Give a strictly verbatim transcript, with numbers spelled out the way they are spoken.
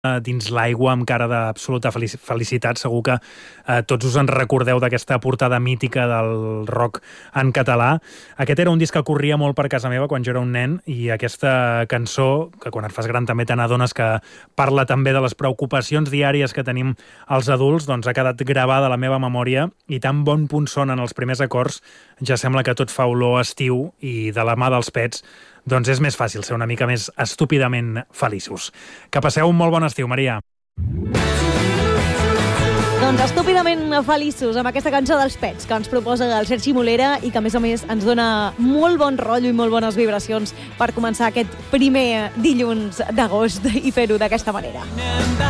dins l'aigua amb cara d'absoluta felicitat. Segur que eh, tots us en recordeu d'aquesta portada mítica del rock en català. Aquest era un disc que corria molt per casa meva quan jo era un nen, i aquesta cançó, que quan et fas gran també te n'adones que parla també de les preocupacions diàries que tenim els adults, doncs ha quedat gravada a la meva memòria, i tan bon punt sonen els primers acords, ja sembla que tot fa olor a estiu, i de la mà dels Pets doncs és més fàcil ser una mica més estúpidament feliços. Que passeu un molt bon estiu, Maria. Doncs estúpidament feliços amb aquesta cançó dels Pets que ens proposa el Sergi Molera i que a més a més ens dona molt bon rotllo i molt bones vibracions per començar aquest primer dilluns d'agost i fer-ho d'aquesta manera.